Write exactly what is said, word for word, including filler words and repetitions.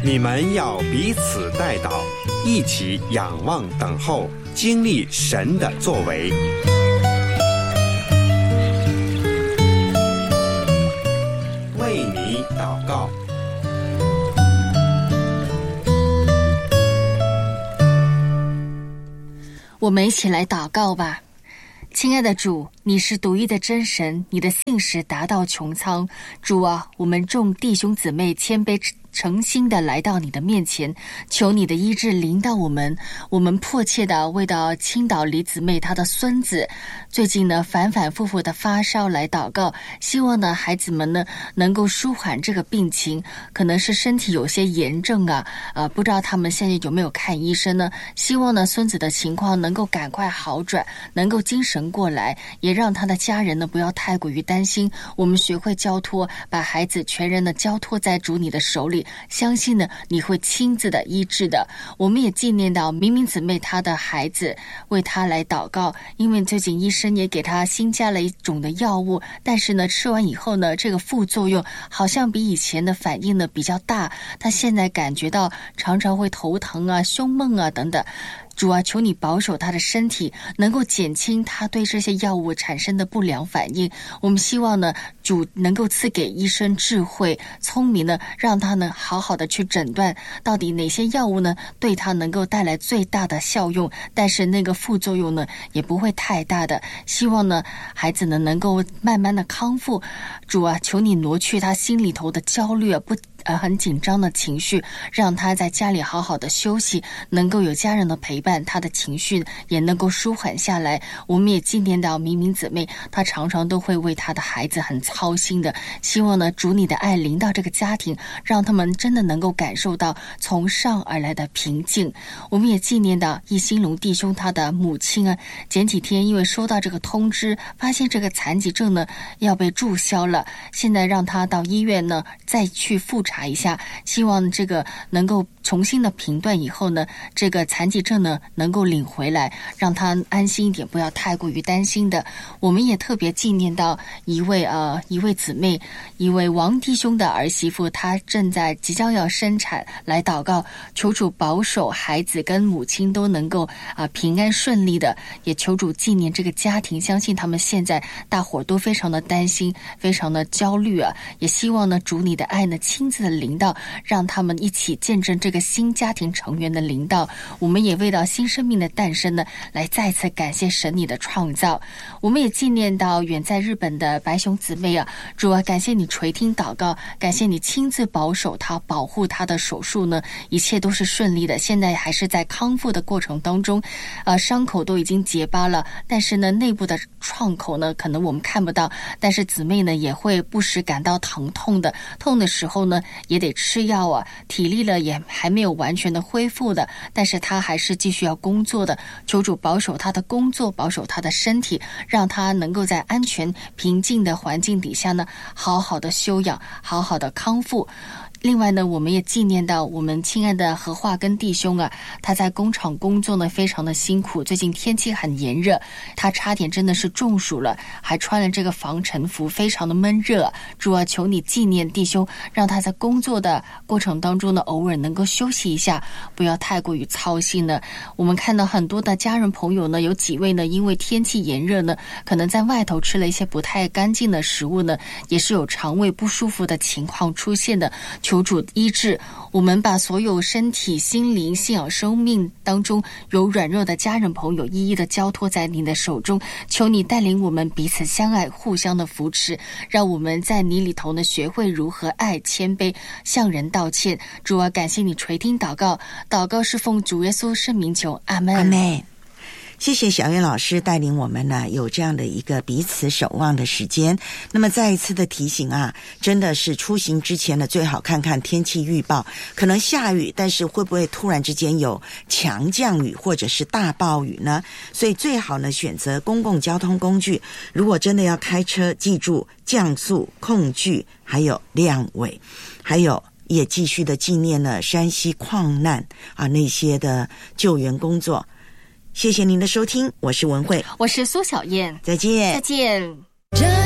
你们要彼此代祷，一起仰望等候，经历神的作为。为你祷告。 我们一起来祷告吧。亲爱的主，你是独一的真神，你的信实达到穹苍。主啊，我们众弟兄姊妹谦卑诚心的来到你的面前，求你的医治临到我们。我们迫切的为到青岛李姊妹她的孙子最近呢反反复复的发烧来祷告，希望呢孩子们呢能够舒缓这个病情，可能是身体有些炎症啊，呃，不知道他们现在有没有看医生呢？希望呢孙子的情况能够赶快好转，能够精神过来，也让他的家人呢不要太过于担心。我们学会交托，把孩子全人的交托在主你的手里，相信呢你会亲自的医治的。我们也纪念到明明姊妹她的孩子，为她来祷告，因为最近医生也给她新加了一种的药物，但是呢吃完以后呢，这个副作用好像比以前的反应呢比较大，她现在感觉到常常会头疼啊、胸闷啊等等。主啊，求你保守他的身体，能够减轻他对这些药物产生的不良反应。我们希望呢，主能够赐给医生智慧、聪明呢，让他呢好好的去诊断到底哪些药物呢对他能够带来最大的效用，但是那个副作用呢也不会太大的。希望呢孩子呢能够慢慢的康复。主啊，求你挪去他心里头的焦虑啊，不呃，很紧张的情绪，让他在家里好好的休息，能够有家人的陪伴，他的情绪也能够舒缓下来。我们也纪念到明明姊妹，她常常都会为她的孩子很操心的，希望呢主你的爱临到这个家庭，让他们真的能够感受到从上而来的平静。我们也纪念到易兴隆弟兄他的母亲啊，前几天因为收到这个通知，发现这个残疾证呢要被注销了，现在让他到医院呢再去复查查一下，希望这个能够重新的评断以后呢，这个残疾证呢能够领回来，让他安心一点，不要太过于担心的。我们也特别纪念到一位呃一位姊妹，一位王弟兄的儿媳妇，她正在即将要生产，来祷告，求主保守孩子跟母亲都能够啊、呃、平安顺利的，也求主纪念这个家庭，相信他们现在大伙都非常的担心，非常的焦虑啊，也希望呢主你的爱呢亲自的临到，让他们一起见证这个新家庭成员的临到。我们也为到新生命的诞生呢，来再次感谢神你的创造。我们也纪念到远在日本的白熊姊妹啊，主啊，感谢你垂听祷告，感谢你亲自保守她，保护她的手术呢，一切都是顺利的，现在还是在康复的过程当中，呃，伤口都已经结疤了，但是呢，内部的创口呢，可能我们看不到，但是姊妹呢也会不时感到疼痛的，痛的时候呢也得吃药啊，体力了也还没有完全的恢复的，但是他还是继续要工作的。求主保守他的工作，保守他的身体，让他能够在安全平静的环境底下呢，好好的休养，好好的康复。另外呢，我们也纪念到我们亲爱的何化跟弟兄啊，他在工厂工作呢非常的辛苦，最近天气很炎热，他差点真的是中暑了，还穿了这个防尘服，非常的闷热。主啊，求你纪念弟兄，让他在工作的过程当中呢，偶尔能够休息一下，不要太过于操心了。我们看到很多的家人朋友呢，有几位呢，因为天气炎热呢，可能在外头吃了一些不太干净的食物呢，也是有肠胃不舒服的情况出现的。求主医治，我们把所有身体、心灵、信仰、生命当中有软弱的家人朋友一一的交托在你的手中，求你带领我们彼此相爱，互相的扶持，让我们在你里头呢学会如何爱、谦卑，向人道歉。主啊，感谢你垂听祷告，祷告是奉主耶稣圣名求，阿们。 阿们。谢谢小燕老师带领我们呢有这样的一个彼此守望的时间。那么再一次的提醒啊，真的是出行之前呢最好看看天气预报，可能下雨，但是会不会突然之间有强降雨或者是大暴雨呢？所以最好呢选择公共交通工具，如果真的要开车，记住降速、控距还有亮尾，还有也继续的纪念了山西矿难啊那些的救援工作。谢谢您的收听，我是文慧， 我是苏小燕， 再见， 再见。